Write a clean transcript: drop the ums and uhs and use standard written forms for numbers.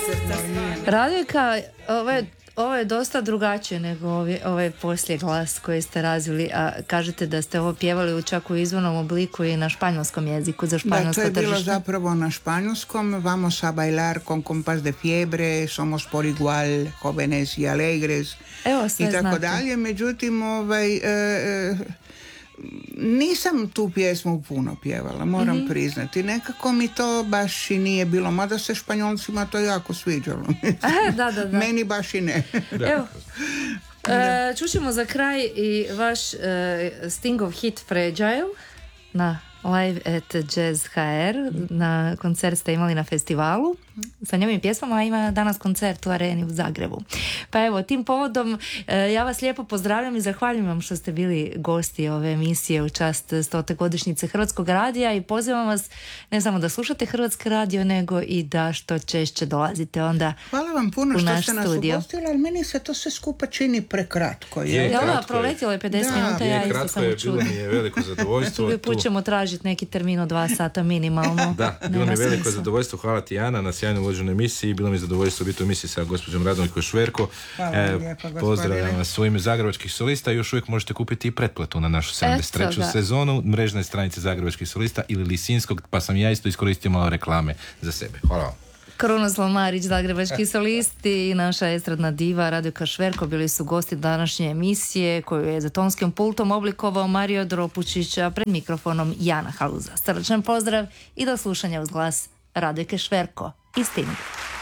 Radojka, ovo je dosta drugačije nego ovaj poslije glas koji ste razvili, a kažete da ste ovo pjevali čak u izvornom obliku i na španjolskom jeziku za španjolsko tržište. Da, to je bilo zapravo na španjolskom. Vamos a bailar con compás de fiebre, somos por igual, jóvenes y alegres i tako dalje. Međutim, nisam tu pjesmu puno pjevala, moram priznati. Nekako mi to baš i nije bilo, mada se Španjolcima to jako sviđalo. Da. Meni baš i ne. Evo, čućemo za kraj i vaš Stingov hit Fragile na Live at Jazz HR. Na koncert ste imali na festivalu sa njegovim pjesmama, a ima danas koncert u Areni u Zagrebu. Pa evo, tim povodom ja vas lijepo pozdravljam i zahvaljujem vam što ste bili gosti ove emisije u čast 100. godišnjice Hrvatskog radija i pozivam vas ne samo da slušate Hrvatski radio, nego i da što češće dolazite onda. Hvala vam puno što ste nas studio. ugostili, ali meni se to sve skupa čini prekratko. Proletjelo je 50 minuta, ja isto sam bilo mi je veliko zadovoljstvo. Tu put ćemo tražiti neki termin od 2 sata minimalno. Da, bilo mi je veliko zadovoljstvo. Hvala ti, Ana, na sjajno uloženoj emisiji. Bilo mi je zadovoljstvo biti u emisiji sa gospođom Radojkom Šverko. Pozdravljam vas u ime Zagrebačkih solista. Još uvijek možete kupiti i pretplatu na našu 73. sezonu mrežne stranice Zagrebačkih solista ili Lisinskog, pa sam ja isto iskoristio malo reklame za sebe. Hvala vam. Krunoslav Marić, Zagrebački solisti i naša estradna diva Radojka Šverko bili su gosti današnje emisije koju je za tonskim pultom oblikovao Mario Dropučić, a pred mikrofonom Jana Haluza. Srdačan pozdrav i do slušanja uz glas Radojke Šverko i Sting.